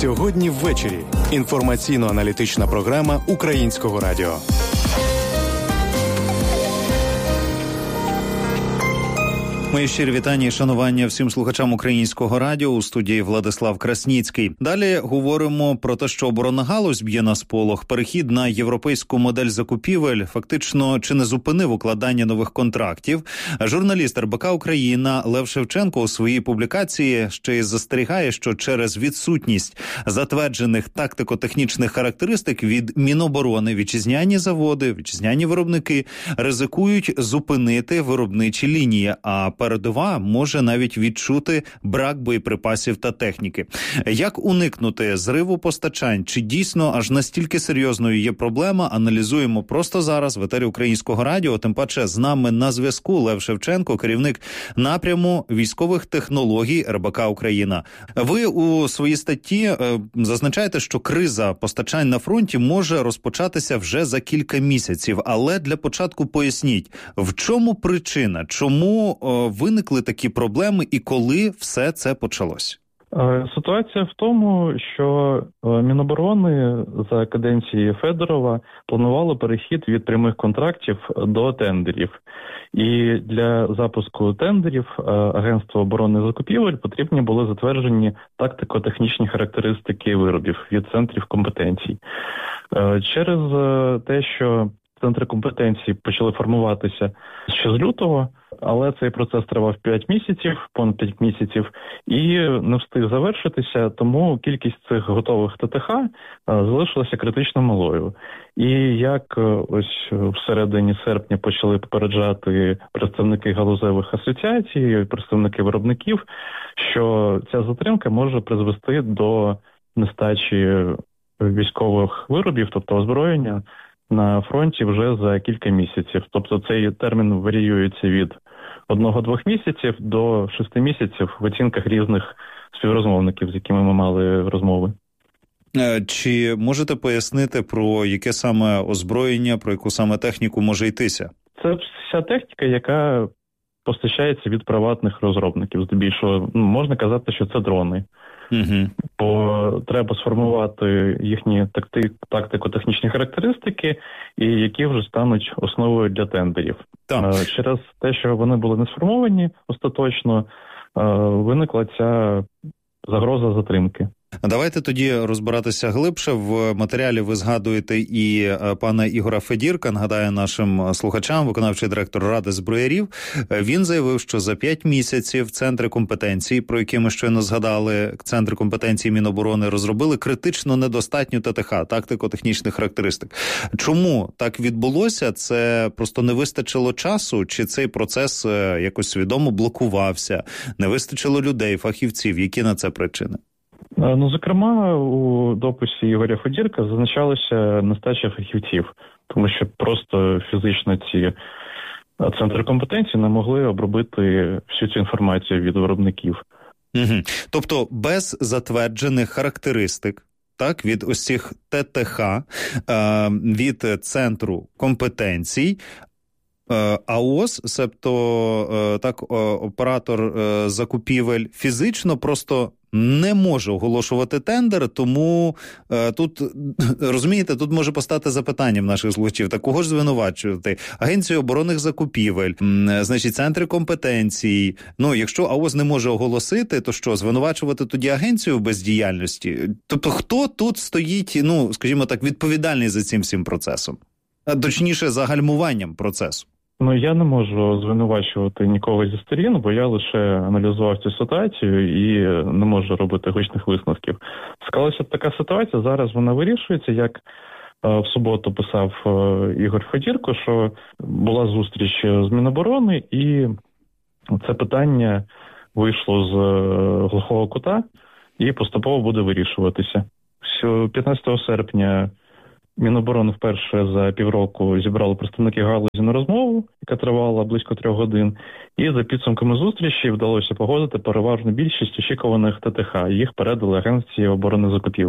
Сьогодні ввечері. Інформаційно-аналітична програма Українського радіо. Мої щирі вітання і шанування всім слухачам Українського радіо, у студії Владислав Красніцький. Далі говоримо про те, що оборонна галузь б'є на сполох. Перехід на європейську модель закупівель фактично чи не зупинив укладання нових контрактів. Журналіст РБК «Україна» Лев Шевченко у своїй публікації ще й застерігає, що через відсутність затверджених тактико-технічних характеристик від Міноборони вітчизняні заводи, вітчизняні виробники ризикують зупинити виробничі лінії, а передова може навіть відчути брак боєприпасів та техніки. Як уникнути зриву постачань? Чи дійсно аж настільки серйозною є проблема? Аналізуємо просто зараз в етері Українського радіо. Тим паче з нами на зв'язку Лев Шевченко, керівник напряму військових технологій РБК «Україна». Ви у своїй статті зазначаєте, що криза постачань на фронті може розпочатися вже за кілька місяців. Але для початку поясніть, в чому причина? Чому виникли такі проблеми і коли все це почалось? Ситуація в тому, що Міноборони за каденції Федорова планувало перехід від прямих контрактів до тендерів. І для запуску тендерів Агентство оборонних закупівель потрібні були затверджені тактико-технічні характеристики виробів від центрів компетенцій. Через те, що центри компетенцій почали формуватися ще з лютого, але цей процес тривав 5 місяців, понад 5 місяців, і не встиг завершитися, тому кількість цих готових ТТХ залишилася критично малою. І як ось всередині серпня почали попереджати представники галузевих асоціацій, представники виробників, що ця затримка може призвести до нестачі військових виробів, тобто озброєння, на фронті вже за кілька місяців. Тобто цей термін варіюється від 1-2 місяців до 6 місяців в оцінках різних співрозмовників, з якими ми мали розмови. Чи можете пояснити, про яке саме озброєння, про яку саме техніку може йтися? Це вся техніка, яка постачається від приватних розробників. Здебільшого можна казати, що це дрони. Угу. Бо треба сформувати їхні тактико-технічні характеристики, і які вже стануть основою для тендерів. Так. Через те, що вони були не сформовані остаточно, виникла ця загроза затримки. Давайте тоді розбиратися глибше. В матеріалі ви згадуєте і пана Ігоря Федірка, нагадаю нашим слухачам, виконавчий директор Ради зброярів. Він заявив, що за 5 місяців центри компетенції, про які ми щойно згадали, центри компетенції Міноборони, розробили критично недостатню ТТХ, тактико-технічних характеристик. Чому так відбулося? Це просто не вистачило часу? Чи цей процес якось свідомо блокувався? Не вистачило людей, фахівців? Які на це причини? Зокрема, у дописі Ігоря Федірка зазначалася нестача фахівців, тому що просто фізично ці центри компетенції не могли обробити всю цю інформацію від виробників. Угу. Тобто без затверджених характеристик, так, від ось цих ТТХ, від центру компетенцій, АОС, себто оператор закупівель, фізично просто не може оголошувати тендер, тому тут, розумієте, тут може постати запитання в наших слухачів, так кого ж звинувачувати? Агенцію оборонних закупівель, значить, центри компетенцій. Якщо АОС не може оголосити, то що, звинувачувати тоді агенцію в бездіяльності? Тобто хто тут стоїть, скажімо так, відповідальний за цим всім процесом? Точніше, за гальмуванням процесу. Я не можу звинувачувати нікого зі сторін, бо я лише аналізував цю ситуацію і не можу робити гучних висновків. Склалася така ситуація, зараз вона вирішується, як в суботу писав Ігор Федірко, що була зустріч з Міноборони, і це питання вийшло з глухого кута і поступово буде вирішуватися. 15 серпня Міноборони вперше за півроку зібрали представників галузі на розмову, яка тривала близько 3 годин, і за підсумками зустрічі вдалося погодити переважну більшість очікуваних ТТХ. Їх передали Агенції оборонних закупівель.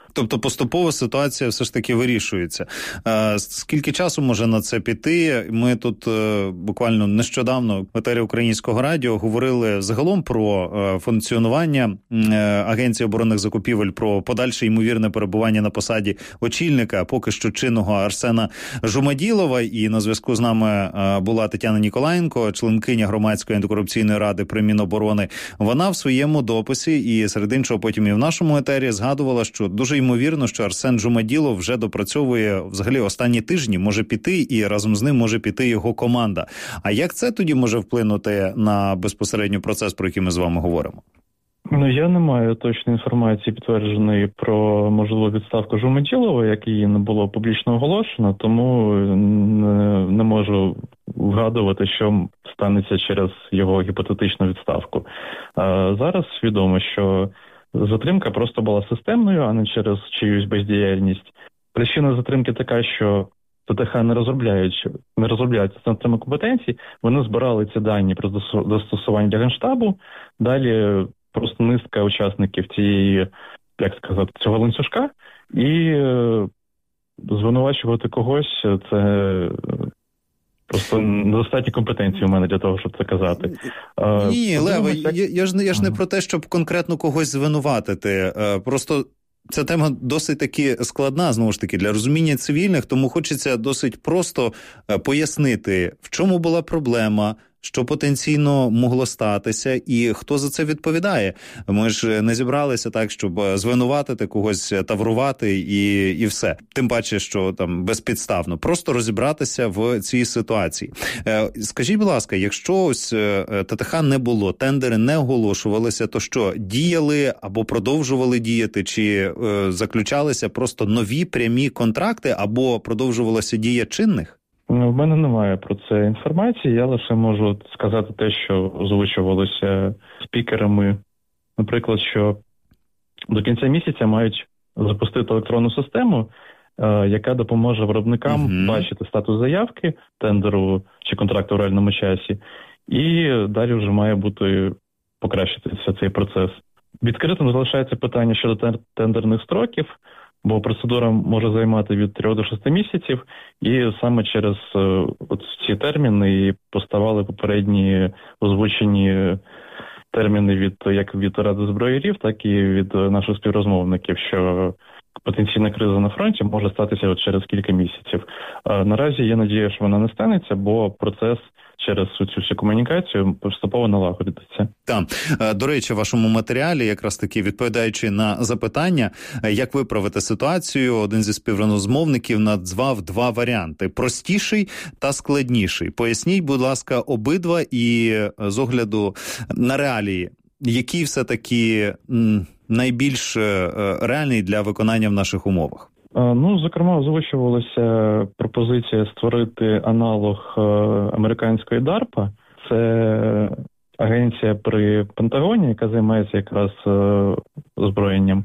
Тобто поступово ситуація все ж таки вирішується. Скільки часу може на це піти? Ми тут буквально нещодавно в етері Українського радіо говорили загалом про функціонування Агенції оборонних закупівель, про подальше ймовірне перебування на посаді очільника, поки що чинного Арсена Жумаділова. І на зв'язку з нами була Тетяна Ніколаєнко, членкиня Громадської антикорупційної ради при Міноборони. Вона в своєму дописі і серед іншого потім і в нашому етері згадувала, що дуже ймовірно, що Арсен Жумаділов вже допрацьовує взагалі останні тижні, може піти, і разом з ним може піти його команда. А як це тоді може вплинути на безпосередньо процес, про який ми з вами говоримо? Я не маю точної інформації, підтвердженої про можливу відставку Жумаділова, як її не було публічно оголошено, тому не можу вгадувати, що станеться через його гіпотетичну відставку. Зараз відомо, що затримка просто була системною, а не через чиюсь бездіяльність. Причина затримки така, що ТТХ не розробляють центрами компетенцій, вони збирали ці дані про застосування для Генштабу, далі просто низка учасників цього ланцюжка, і звинувачувати когось – це просто недостатні компетенції у мене для того, щоб це казати. Ні, Леве, я ж не про те, щоб конкретно когось звинуватити. Просто ця тема досить таки складна, знову ж таки, для розуміння цивільних, тому хочеться досить просто пояснити, в чому була проблема, що потенційно могло статися і хто за це відповідає. Ми ж не зібралися так, щоб звинуватити когось, таврувати і все. Тим паче, що там безпідставно. Просто розібратися в цій ситуації. Скажіть, будь ласка, якщо ось ТТХ не було, тендери не оголошувалися, то що, діяли або продовжували діяти, чи заключалися просто нові прямі контракти, або продовжувалася дія чинних? В мене немає про це інформації, я лише можу сказати те, що озвучувалося спікерами. Наприклад, що до кінця місяця мають запустити електронну систему, яка допоможе виробникам бачити статус заявки, тендеру чи контракту в реальному часі, і далі вже має бути покращитися цей процес. Відкритим залишається питання щодо тендерних строків, бо процедура може займати від 3 до 6 місяців, і саме через ці терміни і поставали попередні озвучені терміни як від Ради зброярів, так і від наших співрозмовників, що потенційна криза на фронті може статися через кілька місяців. Наразі є надія, що вона не станеться, бо процес через цю всю комунікацію поступово налагодиться. Так. До речі, в вашому матеріалі, якраз таки відповідаючи на запитання, як виправити ситуацію, один зі співрозмовників назвав 2 варіанти – простіший та складніший. Поясніть, будь ласка, обидва і з огляду на реалії, який все-таки найбільш реальний для виконання в наших умовах? Зокрема, озвучувалася пропозиція створити аналог американської DARPA. Це агенція при Пентагоні, яка займається якраз озброєнням.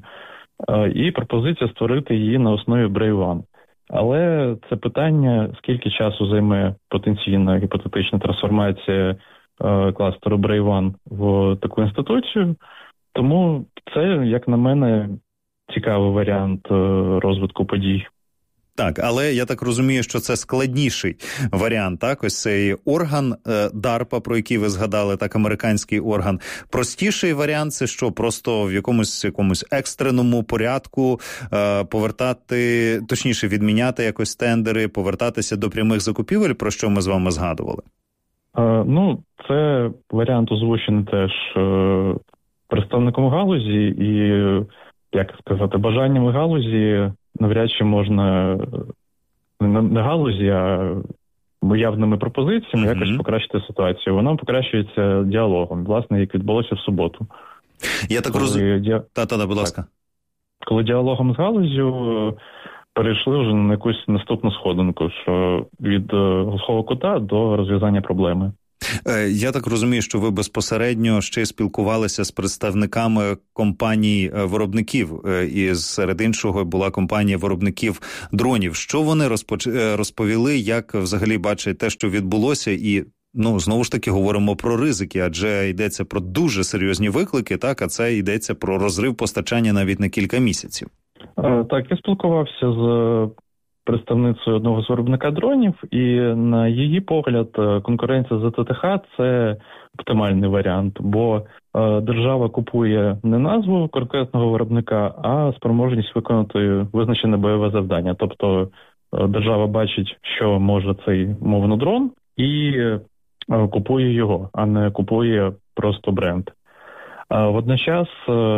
І пропозиція створити її на основі Brave One. Але це питання, скільки часу займе потенційна гіпотетична трансформація кластеру Brave One в таку інституцію. Тому це, як на мене, цікавий варіант розвитку подій. Так, але я так розумію, що це складніший варіант, так? Ось цей орган DARPA, про який ви згадали, так, американський орган. Простіший варіант – це що, просто в якомусь екстреному порядку повертати, точніше, відміняти якось тендери, повертатися до прямих закупівель, про що ми з вами згадували? Це варіант озвучений теж представником галузі і, бажаннями галузі навряд чи можна не галузі, а явними пропозиціями якось покращити ситуацію. Вона покращується діалогом, власне, як відбулося в суботу. Я так розумію. Будь ласка. Коли діалогом з галузю перейшли вже на якусь наступну сходинку, що від глухого кута до розв'язання проблеми. Я так розумію, що ви безпосередньо ще спілкувалися з представниками компаній-виробників, і серед іншого була компанія виробників дронів. Що вони розповіли, як взагалі бачать те, що відбулося, і знову ж таки говоримо про ризики, адже йдеться про дуже серйозні виклики, так, а це йдеться про розрив постачання навіть на кілька місяців. Так, я спілкувався з представницею одного з виробника дронів, і на її погляд конкуренція з ТТХ – це оптимальний варіант, бо держава купує не назву конкретного виробника, а спроможність виконати визначене бойове завдання. Тобто держава бачить, що може цей дрон, і купує його, а не купує просто бренд. Водночас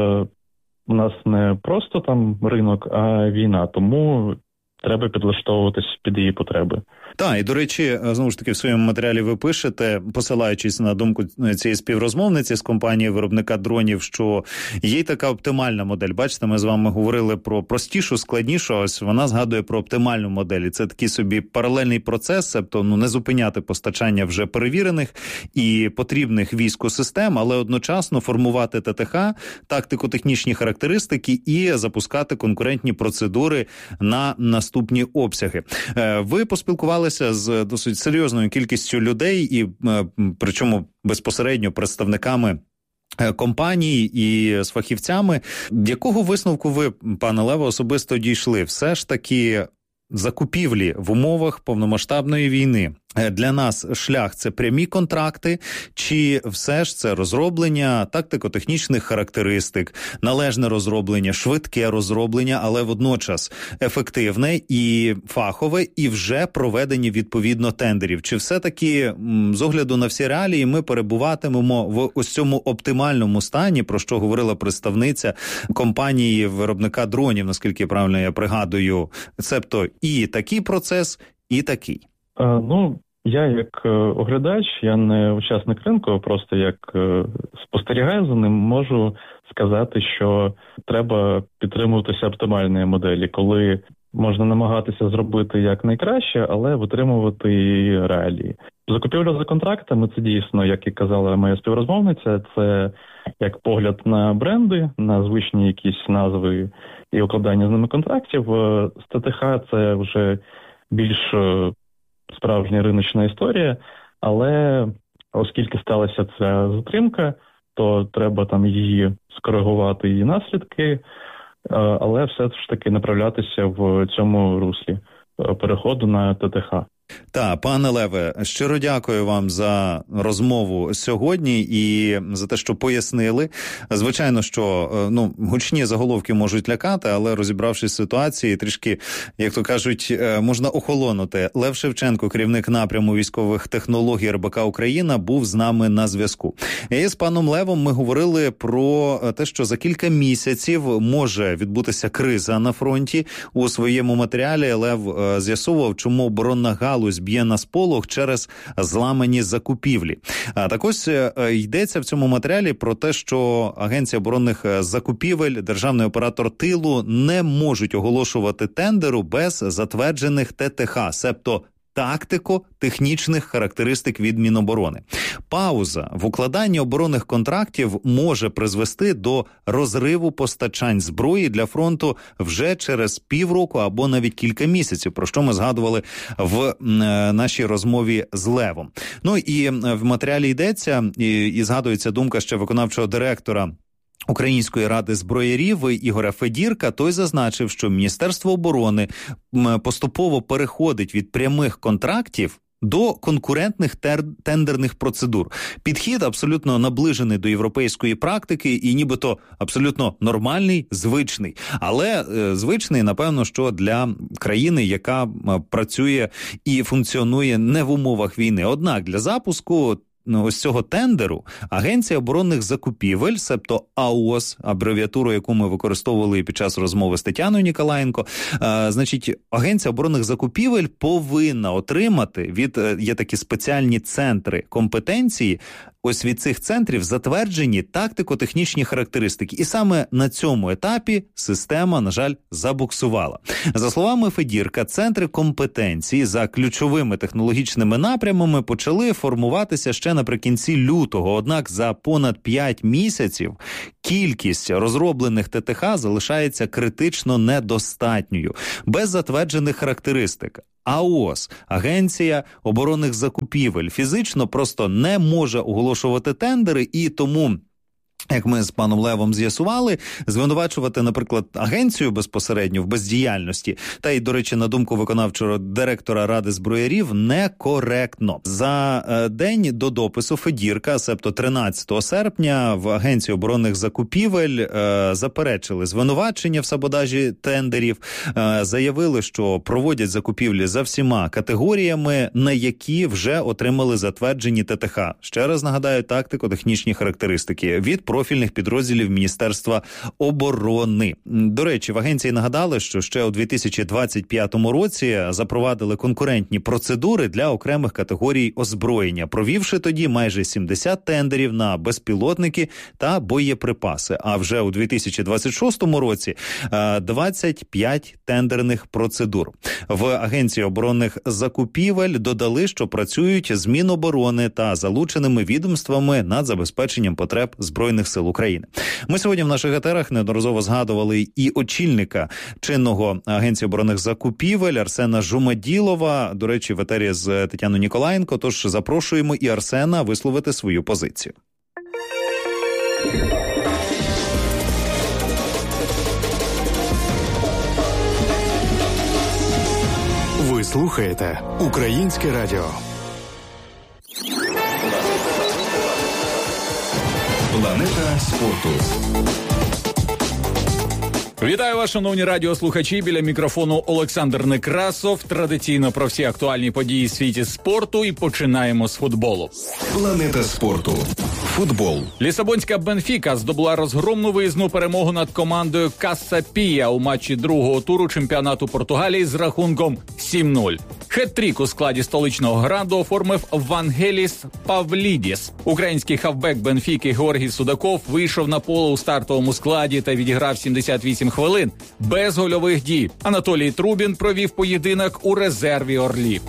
у нас не просто там ринок, а війна, тому треба підлаштовуватись під її потреби. Так, і, до речі, знову ж таки, в своєму матеріалі ви пишете, посилаючись на думку цієї співрозмовниці з компанії виробника дронів, що є така оптимальна модель. Бачите, ми з вами говорили про простішу, складнішу, а ось вона згадує про оптимальну модель. І це такий собі паралельний процес, тобто не зупиняти постачання вже перевірених і потрібних війську систем, але одночасно формувати ТТХ, тактико-технічні характеристики і запускати конкурентні процедури на наступні обсяги. Ви поспілкувалися з досить серйозною кількістю людей і причому безпосередньо представниками компаній і з фахівцями. Якого висновку ви, пане Леве, особисто дійшли? Все ж таки закупівлі в умовах повномасштабної війни. Для нас шлях – це прямі контракти, чи все ж це розроблення тактико-технічних характеристик, належне розроблення, швидке розроблення, але водночас ефективне і фахове, і вже проведені відповідно тендерів? Чи все-таки з огляду на всі реалії ми перебуватимемо в ось цьому оптимальному стані, про що говорила представниця компанії виробника дронів, наскільки правильно я пригадую, цебто і такий процес, і такий? Я як оглядач, я не учасник ринку, а просто як спостерігаю за ним, можу сказати, що треба підтримуватися оптимальної моделі, коли можна намагатися зробити як найкраще, але витримувати її реалії. Закупівля за контрактами – це дійсно, як і казала моя співрозмовниця, це як погляд на бренди, на звичні якісь назви і укладання з ними контрактів. З ТТХ це вже більш справжня риночна історія, але оскільки сталася ця затримка, то треба там її скоригувати, її наслідки, але все ж таки направлятися в цьому руслі переходу на ТТХ. Так, пане Леве, щиро дякую вам за розмову сьогодні і за те, що пояснили. Звичайно, що гучні заголовки можуть лякати, але розібравшись в ситуації, трішки, як то кажуть, можна охолонути. Лев Шевченко, керівник напряму військових технологій РБК Україна, був з нами на зв'язку. І з паном Левом ми говорили про те, що за кілька місяців може відбутися криза на фронті. У своєму матеріалі Лев з'ясував, чому оборонна галузь б'є на сполох через зламані закупівлі. Так ось йдеться в цьому матеріалі про те, що Агенція оборонних закупівель, державний оператор тилу не можуть оголошувати тендеру без затверджених ТТХ, себто тактико-технічних характеристик від Міноборони. Пауза в укладанні оборонних контрактів може призвести до розриву постачань зброї для фронту вже через півроку або навіть кілька місяців, про що ми згадували в нашій розмові з Левом. І в матеріалі йдеться і згадується думка ще виконавчого директора Української ради зброярів Ігоря Федірка. Той зазначив, що Міністерство оборони поступово переходить від прямих контрактів до конкурентних тендерних процедур. Підхід абсолютно наближений до європейської практики і нібито абсолютно нормальний, звичний. Але звичний, напевно, що для країни, яка працює і функціонує не в умовах війни. Однак для запуску ось цього тендеру Агенція оборонних закупівель, себто АОС, абревіатуру, яку ми використовували під час розмови з Тетяною Ніколаєнко, Агенція оборонних закупівель повинна отримати є такі спеціальні центри компетенції, ось від цих центрів затверджені тактико-технічні характеристики. І саме на цьому етапі система, на жаль, забуксувала. За словами Федірка, центри компетенції за ключовими технологічними напрямами почали формуватися ще наприкінці лютого. Однак за понад 5 місяців кількість розроблених ТТХ залишається критично недостатньою, без затверджених характеристик. АОС, Агенція оборонних закупівель, фізично просто не може оголошувати тендери, і тому як ми з паном Левом з'ясували, звинувачувати, наприклад, агенцію безпосередньо в бездіяльності, та й, до речі, на думку виконавчого директора Ради зброярів, некоректно. За день до допису Федірка, себто 13 серпня, в Агенції оборонних закупівель заперечили звинувачення в саботажі тендерів, заявили, що проводять закупівлі за всіма категоріями, на які вже отримали затверджені ТТХ. Ще раз нагадаю, тактико-технічні характеристики від профільних підрозділів Міністерства оборони. До речі, в агенції нагадали, що ще у 2025 році запровадили конкурентні процедури для окремих категорій озброєння, провівши тоді майже 70 тендерів на безпілотники та боєприпаси. А вже у 2026 році 25 тендерних процедур. В Агенції оборонних закупівель додали, що працюють з Міноборони та залученими відомствами над забезпеченням потреб Збройних сил України. Ми сьогодні в наших етерах неодноразово згадували і очільника чинного Агенції оборонних закупівель Арсена Жумаділова. До речі, в етері з Тетяною Ніколаєнко, тож запрошуємо і Арсена висловити свою позицію. Ви слухаєте Українське радіо. Планета спорту. Вітаю вас, шановні радіослухачі. Біля мікрофону Олександр Некрасов. Традиційно про всі актуальні події в світі спорту і починаємо з футболу. Планета спорту. Футбол. Лісабонська Бенфіка здобула розгромну виїзну перемогу над командою Каса Пія у матчі другого туру чемпіонату Португалії з рахунком 7-0. Хет-трік у складі столичного Гранду оформив Вангеліс Павлідіс. Український хавбек Бенфіки Георгій Судаков вийшов на поле у стартовому складі та відіграв 78 хвилин без гольових дій. Анатолій Трубін провів поєдинок у резерві «Орлів».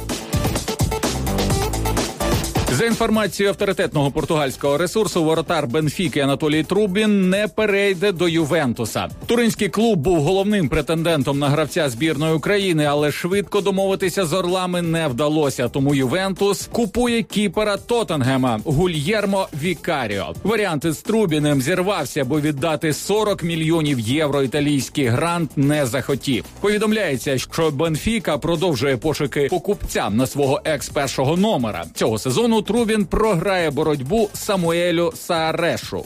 За інформацією авторитетного португальського ресурсу, воротар Бенфіки Анатолій Трубін не перейде до Ювентуса. Туринський клуб був головним претендентом на гравця збірної України, але швидко домовитися з «Орлами» не вдалося, тому Ювентус купує кіпера Тоттенгема Гульєрмо Вікаріо. Варіант із Трубіним зірвався, бо віддати 40 мільйонів євро італійський грант не захотів. Повідомляється, що Бенфіка продовжує пошуки покупця на свого екс-першого номера. Цього сезону Трубін програє боротьбу Самуелю Саарешу.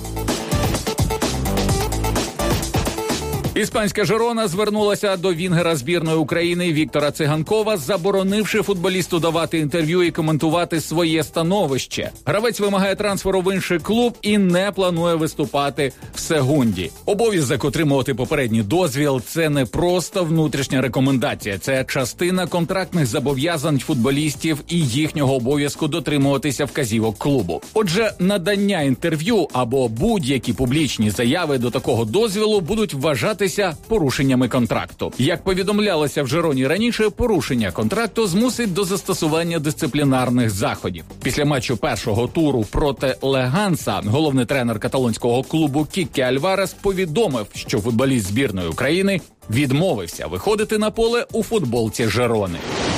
Іспанська Жирона звернулася до вінгера збірної України Віктора Циганкова, заборонивши футболісту давати інтерв'ю і коментувати своє становище. Гравець вимагає трансферу в інший клуб і не планує виступати в Сегунді. Обов'язок отримувати попередній дозвіл – це не просто внутрішня рекомендація, це частина контрактних зобов'язань футболістів і їхнього обов'язку дотримуватися вказівок клубу. Отже, надання інтерв'ю або будь-які публічні заяви до такого дозвілу будуть вважати порушеннями контракту. Як повідомлялося в Жироні раніше, порушення контракту змусить до застосування дисциплінарних заходів. Після матчу першого туру проти Леганса головний тренер каталонського клубу Кіке Альварес повідомив, що футболіст збірної України відмовився виходити на поле у футболці Жирони.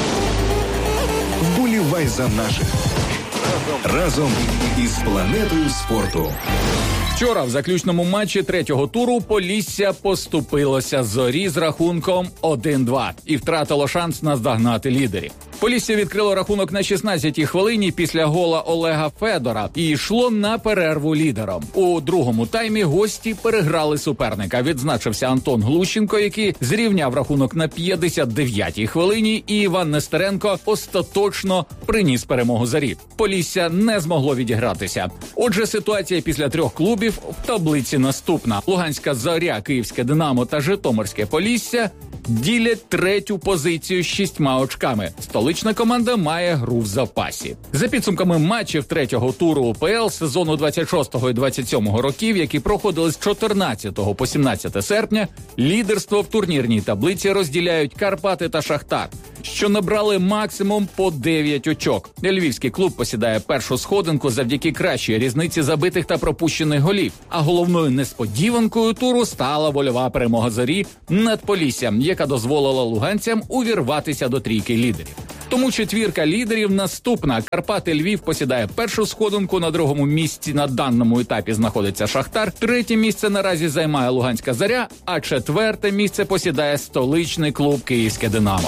Вболівай за наших. Разом із планетою спорту. Вчора в заключному матчі третього туру Полісся поступилося Зорі з рахунком 1-2 і втратило шанс наздогнати лідерів. Полісся відкрило рахунок на 16-й хвилині після гола Олега Федора і йшло на перерву лідером. У другому таймі гості переграли суперника. Відзначився Антон Глущенко, який зрівняв рахунок на 59-й хвилині, і Іван Нестеренко остаточно приніс перемогу Зорі. Полісся не змогло відігратися. Отже, ситуація після трьох клубів в таблиці наступна. Луганська Зоря, Київське Динамо та Житомирське Полісся ділять третю позицію з 6 очками. Столична команда має гру в запасі. За підсумками матчів третього туру УПЛ сезону 26-го і 27-го років, які проходили з 14 по 17 серпня, лідерство в турнірній таблиці розділяють Карпати та Шахтар, що набрали максимум по 9 очок. Львівський клуб посідає першу сходинку завдяки кращій різниці забитих та пропущених голів. А головною несподіванкою туру стала вольова перемога Зорі над Поліссям, яка дозволила луганцям увірватися до трійки лідерів. Тому четвірка лідерів наступна. Карпати Львів посідає першу сходинку, на другому місці на даному етапі знаходиться Шахтар, третє місце наразі займає Луганська Зоря, а четверте місце посідає столичний клуб Київське Динамо.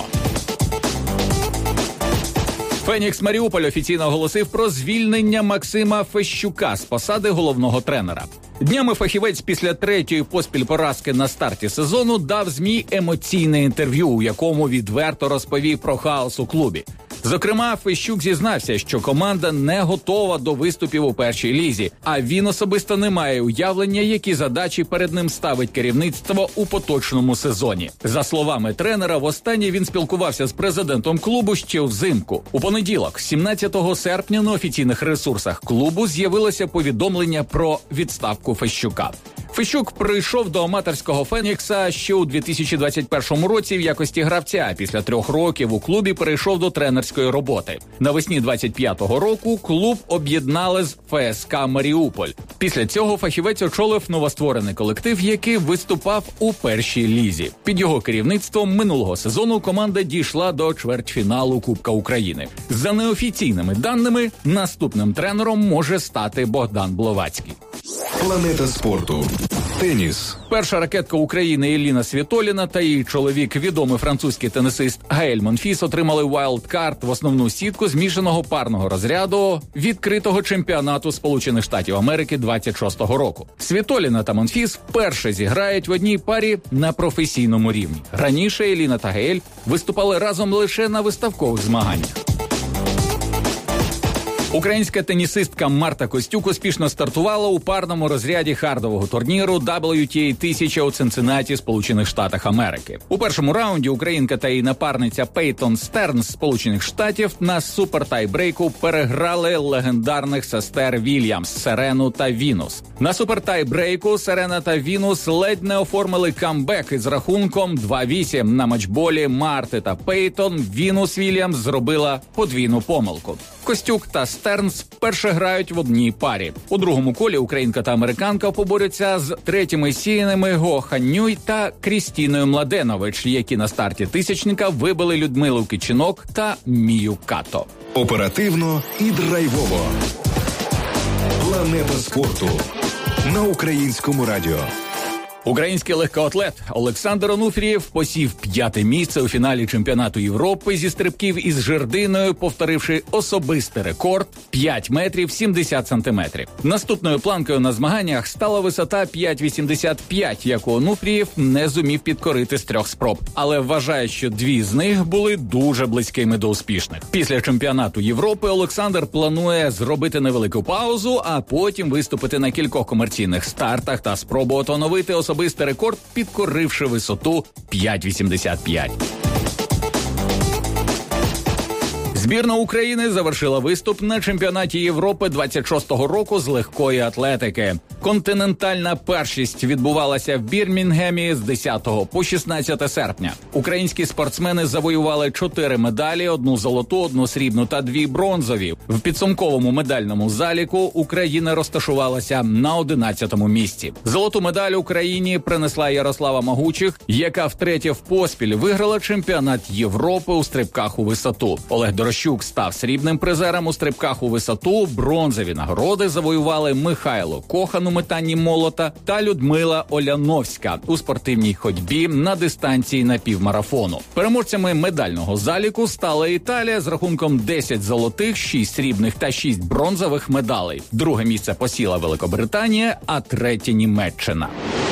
Фенікс Маріуполь офіційно оголосив про звільнення Максима Фещука з посади головного тренера. Днями фахівець після третьої поспіль поразки на старті сезону дав ЗМІ емоційне інтерв'ю, у якому відверто розповів про хаос у клубі. Зокрема, Фещук зізнався, що команда не готова до виступів у першій лізі, а він особисто не має уявлення, які задачі перед ним ставить керівництво у поточному сезоні. За словами тренера, востаннє він спілкувався з президентом клубу ще взимку. У понеділок, 17 серпня, на офіційних ресурсах клубу з'явилося повідомлення про відставку Фещука. Фещук прийшов до аматорського «Фенікса» ще у 2021 році в якості гравця. Після 3 років у клубі перейшов до тренерської роботи. Навесні 25-го року клуб об'єднали з ФСК «Маріуполь». Після цього фахівець очолив новостворений колектив, який виступав у першій лізі. Під його керівництвом минулого сезону команда дійшла до чвертьфіналу Кубка України. За неофіційними даними, наступним тренером може стати Богдан Бловацький. Планета спорту. Теніс. Перша ракетка України Еліна Світоліна та її чоловік, відомий французький тенісист Гаель Монфіс, отримали вайлдкарт в основну сітку змішаного парного розряду відкритого чемпіонату Сполучених Штатів Америки 26-го року. Світоліна та Монфіс вперше зіграють в одній парі на професійному рівні. Раніше Еліна та Гаель виступали разом лише на виставкових змаганнях. Українська тенісистка Марта Костюк успішно стартувала у парному розряді хардового турніру WTA 1000 у Цинциннаті, Сполучених Штатах Америки. У першому раунді українка та її напарниця Пейтон Стерн з Сполучених Штатів на супертайбрейку переграли легендарних сестер Вільямс Серену та Вінус. На супертайбрейку Серена та Вінус ледь не оформили камбек із рахунком 2-8. На матчболі Марти та Пейтон Вінус Вільямс зробила подвійну помилку. Костюк та Стернс вперше грають в одній парі. У другому колі українка та американка поборються з третіми сіяними Го Ханнюй та Крістіною Младенович, які на старті тисячника вибили Людмилу Кичинок та Мію Като. Оперативно і драйвово. Планета спорту. На Українському радіо. Український легкоатлет Олександр Онуфрієв посів 5-те місце у фіналі чемпіонату Європи зі стрибків із жердиною, повторивши особистий рекорд 5 метрів 70 сантиметрів. Наступною планкою на змаганнях стала висота 5,85, яку Онуфрієв не зумів підкорити з 3 спроб, але вважає, що 2 з них були дуже близькими до успішних. Після чемпіонату Європи Олександр планує зробити невелику паузу, а потім виступити на кількох комерційних стартах та спробувати оновити особистий рекорд, підкоривши висоту 5,85. Збірна України завершила виступ на чемпіонаті Європи 26-го року з легкої атлетики. Континентальна першість відбувалася в Бірмінгемі з 10 по 16 серпня. Українські спортсмени завоювали 4 медалі, 1 золоту, 1 срібну та 2 бронзові. В підсумковому медальному заліку Україна розташувалася на 11-му місці. Золоту медаль Україні принесла Ярослава Магучих, яка втретє поспіль виграла чемпіонат Європи у стрибках у висоту. Олег Дорощук став срібним призером у стрибках у висоту. Бронзові нагороди завоювали Михайло Кохан у метанні молота та Людмила Оляновська у спортивній ходьбі на дистанції напівмарафону. Переможцями медального заліку стала Італія з рахунком 10 золотих, 6 срібних та 6 бронзових медалей. Друге місце посіла Великобританія, а третє – Німеччина.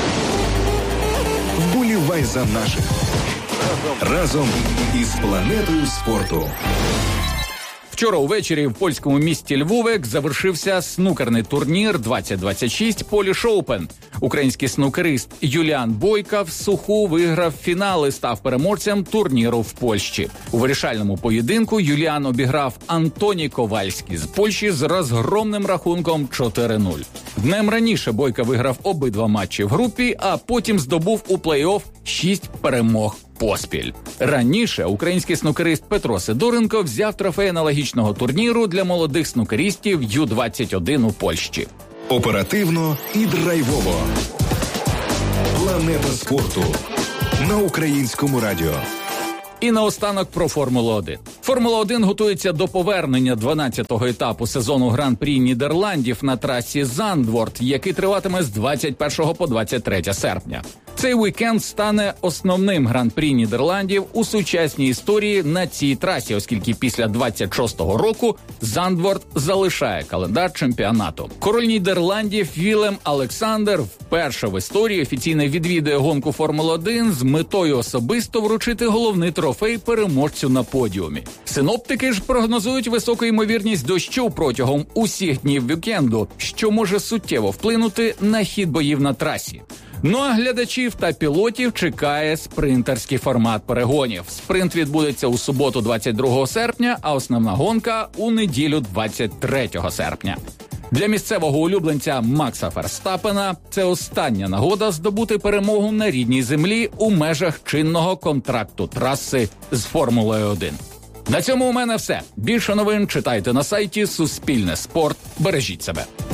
Вболівай за наших. Разом із планетою спорту. Вчора увечері в польському місті Львовик завершився снукерний турнір 2026 Polish Open. Український снукерист Юліан Бойка в суху виграв фінал і став переможцем турніру в Польщі. У вирішальному поєдинку Юліан обіграв Антоній Ковальський з Польщі з розгромним рахунком 4-0. Днем раніше Бойка виграв обидва матчі в групі, а потім здобув у плей-офф 6 перемог поспіль. Раніше український снукерист Петро Сидоренко взяв трофей аналогічного турніру для молодих снукеристів Ю-21 у Польщі. Оперативно і драйвово. Планета спорту. На Українському радіо. І наостанок про Формулу-1. Формула-1 готується до повернення 12-го етапу сезону Гран-прі Нідерландів на трасі Зандворт, який триватиме з 21 по 23 серпня. Цей вікенд стане основним Гран-прі Нідерландів у сучасній історії на цій трасі, оскільки після 26-го року Зандворт залишає календар чемпіонату. Король Нідерландів Вілем Олександр вперше в історії офіційно відвідує гонку Формули-1 з метою особисто вручити головний трофей переможцю на подіумі. Синоптики ж прогнозують високу ймовірність дощу протягом усіх днів вікенду, що може суттєво вплинути на хід боїв на трасі. Ну а глядачів та пілотів чекає спринтерський формат перегонів. Спринт відбудеться у суботу 22 серпня, а основна гонка у неділю 23 серпня. Для місцевого улюбленця Макса Ферстаппена це остання нагода здобути перемогу на рідній землі у межах чинного контракту траси з Формулою-1. На цьому у мене все. Більше новин читайте на сайті Суспільне Спорт. Бережіть себе.